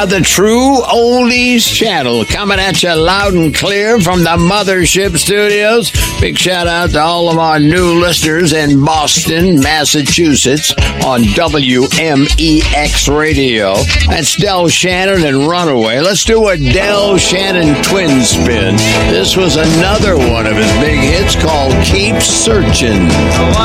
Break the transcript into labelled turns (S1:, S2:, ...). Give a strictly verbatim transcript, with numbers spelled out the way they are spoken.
S1: the True Oldies channel, coming at you loud and clear from the Mothership Studios. Big shout out to all of our new listeners in Boston, Massachusetts on W M E X Radio. That's Del Shannon and Runaway. Let's do a Del Shannon twin spin. This was another one of his big hits called Keep Searching.